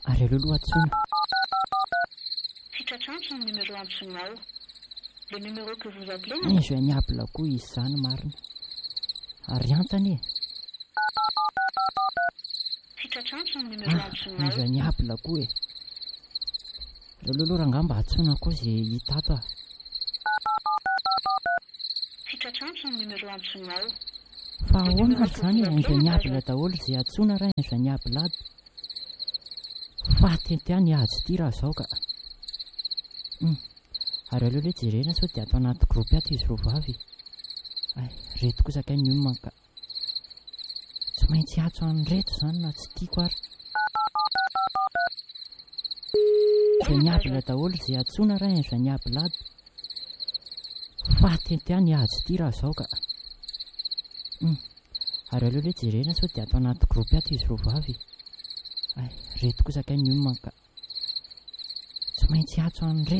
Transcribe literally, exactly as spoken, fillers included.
Ary aleo aloha atsona. Fitratrantso ny numéro antsonao. Le numéro que vous appelez. Eh, joignable koa izy zany marina. Ary antany e. Fitratrantso ny numéro antsonao. Joignable koa e. Aleo aloha rangamba atsona koa zay hita ato a. Fitratrantso ny numéro antsonao. Fa ahoana ary zany injoignable daholo zay atsona raha injoignable aby. Fa tentiany hiady ity raha zao ka. Hmm. Ary aleo ilay jerena sao dia ato anaty gropy ato izy roavavy. Ay, reto kosa kay ny olona ka. Tsy maintsy atso any reto zany na tsy tiako ary. Joignable daholo zay atsona raha injoignable aby. Fa tentiany hiady ity raha zao ka. Hmm. Ary aleo ilay jerena sao dia ato anaty gropy ato izy roavavy. Ay, reto kosa kay ny olona ka. Tsy maintsy atso any reto.